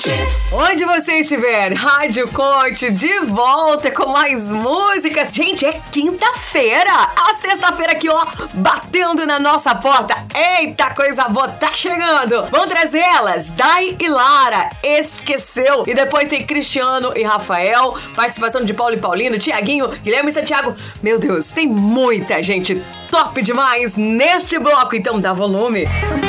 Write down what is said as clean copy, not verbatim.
Onde você estiver, Rádio Conte de volta com mais músicas. Gente, é quinta-feira, a sexta-feira aqui, ó, batendo na nossa porta. Eita, coisa boa, tá chegando. Vamos trazer elas, Dai e Lara, Esqueceu. E depois tem Cristiano e Rafael, participação de Paulo e Paulino, Tiaguinho, Guilherme e Santiago. Meu Deus, tem muita gente top demais neste bloco, então dá volume.